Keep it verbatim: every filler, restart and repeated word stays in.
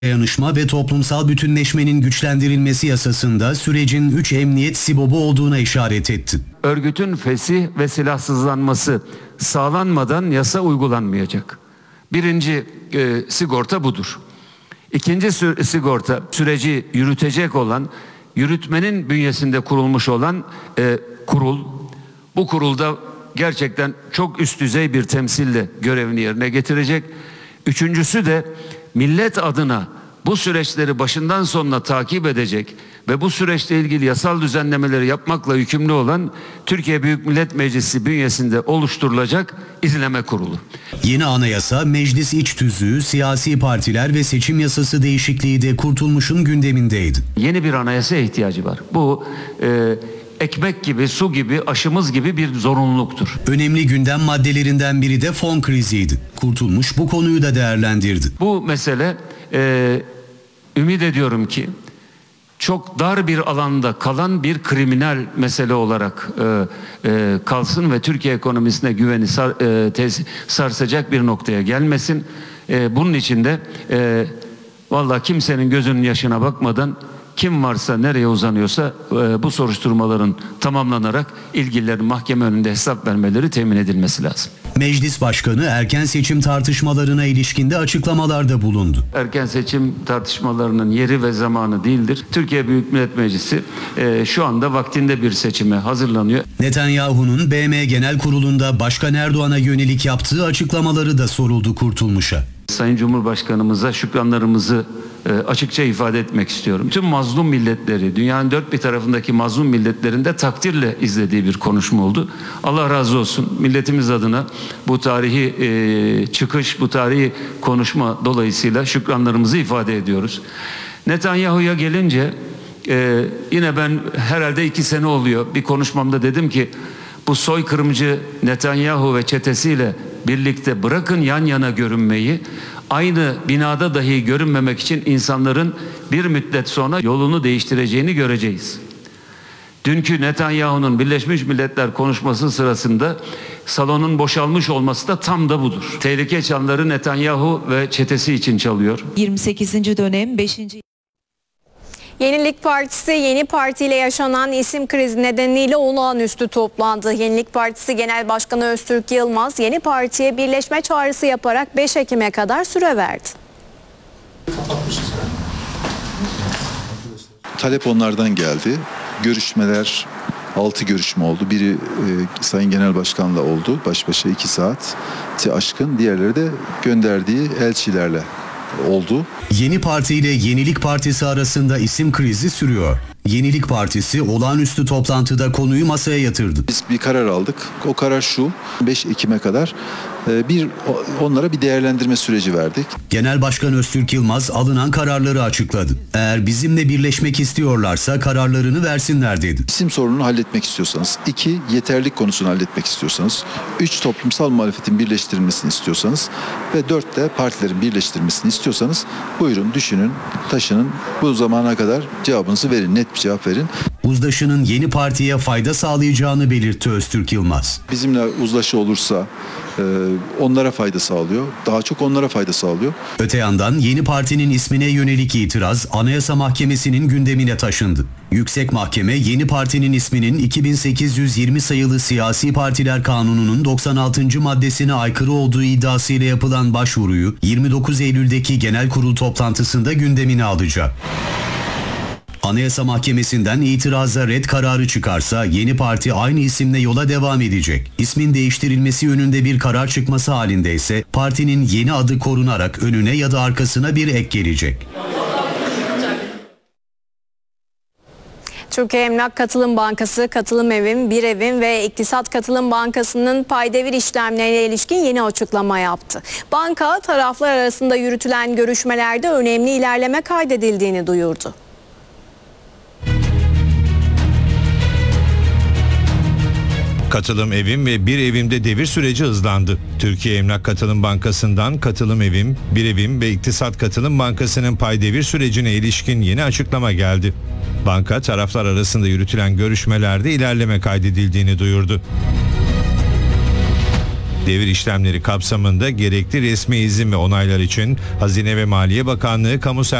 Dayanışma ve toplumsal bütünleşmenin güçlendirilmesi yasasında sürecin üç emniyet sibobu olduğuna işaret etti. Örgütün fesih ve silahsızlanması sağlanmadan yasa uygulanmayacak. Birinci e, sigorta budur. İkinci sigorta süreci yürütecek olan, yürütmenin bünyesinde kurulmuş olan e, kurul. Bu kurulda gerçekten çok üst düzey bir temsille görevini yerine getirecek. Üçüncüsü de millet adına bu süreçleri başından sonuna takip edecek ve bu süreçle ilgili yasal düzenlemeleri yapmakla yükümlü olan Türkiye Büyük Millet Meclisi bünyesinde oluşturulacak izleme kurulu. Yeni anayasa, meclis iç tüzüğü, siyasi partiler ve seçim yasası değişikliği de Kurtulmuş'un gündemindeydi. Yeni bir anayasaya ihtiyacı var. Bu e, ekmek gibi, su gibi, aşımız gibi bir zorunluluktur. Önemli gündem maddelerinden biri de fon kriziydi. Kurtulmuş bu konuyu da değerlendirdi. Bu mesele e, ümit ediyorum ki çok dar bir alanda kalan bir kriminal mesele olarak e, e, kalsın ve Türkiye ekonomisine güveni sar, e, tez, sarsacak bir noktaya gelmesin. E, bunun için de e, vallahi kimsenin gözünün yaşına bakmadan kim varsa nereye uzanıyorsa e, bu soruşturmaların tamamlanarak ilgililerin mahkeme önünde hesap vermeleri temin edilmesi lazım. Meclis Başkanı erken seçim tartışmalarına ilişkinde açıklamalarda bulundu. Erken seçim tartışmalarının yeri ve zamanı değildir. Türkiye Büyük Millet Meclisi e, şu anda vaktinde bir seçime hazırlanıyor. Netanyahu'nun B M Genel Kurulu'nda Başkan Erdoğan'a yönelik yaptığı açıklamaları da soruldu Kurtulmuş'a. Sayın Cumhurbaşkanımıza şükranlarımızı e, açıkça ifade etmek istiyorum. Tüm mazlum milletleri, dünyanın dört bir tarafındaki mazlum milletlerin de takdirle izlediği bir konuşma oldu. Allah razı olsun. Milletimiz adına bu tarihi e, çıkış, bu tarihi konuşma dolayısıyla şükranlarımızı ifade ediyoruz. Netanyahu'ya gelince e, yine ben herhalde iki sene oluyor. Bir konuşmamda dedim ki bu soykırımcı Netanyahu ve çetesiyle birlikte bırakın yan yana görünmeyi, aynı binada dahi görünmemek için insanların bir müddet sonra yolunu değiştireceğini göreceğiz. Dünkü Netanyahu'nun Birleşmiş Milletler konuşması sırasında salonun boşalmış olması da tam da budur. Tehlike çanları Netanyahu ve çetesi için çalıyor. yirmi sekizinci dönem beşinci Yenilik Partisi Yeni Parti ile yaşanan isim krizi nedeniyle olağanüstü toplandı. Yenilik Partisi Genel Başkanı Öztürk Yılmaz Yeni Parti'ye birleşme çağrısı yaparak beş Ekim'e kadar süre verdi. Talep onlardan geldi. Görüşmeler, altı görüşme oldu. Biri e, Sayın Genel Başkan'la oldu. Baş başa iki saati aşkın. Diğerleri de gönderdiği elçilerle oldu. Yeni Parti ile Yenilik Partisi arasında isim krizi sürüyor. Yenilik Partisi olağanüstü toplantıda konuyu masaya yatırdı. Biz bir karar aldık. O karar şu: beş Ekim'e kadar bir onlara bir değerlendirme süreci verdik. Genel Başkan Öztürk Yılmaz alınan kararları açıkladı. Eğer bizimle birleşmek istiyorlarsa kararlarını versinler dedi. İsim sorununu halletmek istiyorsanız, iki yeterlilik konusunu halletmek istiyorsanız, üç toplumsal muhalefetin birleştirilmesini istiyorsanız ve dört de partilerin birleştirilmesini istiyorsanız buyurun düşünün, taşının, bu zamana kadar cevabınızı verin, net bir cevap verin. Uzlaşının Yeni Parti'ye fayda sağlayacağını belirtti Öztürk Yılmaz. Bizimle uzlaşı olursa onlara fayda sağlıyor. Daha çok onlara fayda sağlıyor. Öte yandan Yeni Parti'nin ismine yönelik itiraz Anayasa Mahkemesi'nin gündemine taşındı. Yüksek Mahkeme Yeni Parti'nin isminin iki bin sekiz yüz yirmi sayılı Siyasi Partiler Kanunu'nun doksan altıncı maddesine aykırı olduğu iddiasıyla yapılan başvuruyu yirmi dokuz Eylül'deki genel kurul toplantısında gündemine alacak. Anayasa Mahkemesi'nden itiraza red kararı çıkarsa Yeni Parti aynı isimle yola devam edecek. İsmin değiştirilmesi yönünde bir karar çıkması halinde ise partinin yeni adı korunarak önüne ya da arkasına bir ek gelecek. Türkiye Emlak Katılım Bankası, Katılım Evim, Bir Evim ve İktisat Katılım Bankası'nın paydevir işlemlerine ilişkin yeni açıklama yaptı. Banka, taraflar arasında yürütülen görüşmelerde önemli ilerleme kaydedildiğini duyurdu. Katılım Evim ve Bir Evim'de devir süreci hızlandı. Türkiye Emlak Katılım Bankası'ndan Katılım Evim, Bir Evim ve İktisat Katılım Bankası'nın paydevir sürecine ilişkin yeni açıklama geldi. Banka, taraflar arasında yürütülen görüşmelerde ilerleme kaydedildiğini duyurdu. Devir işlemleri kapsamında gerekli resmi izin ve onaylar için Hazine ve Maliye Bakanlığı Kamu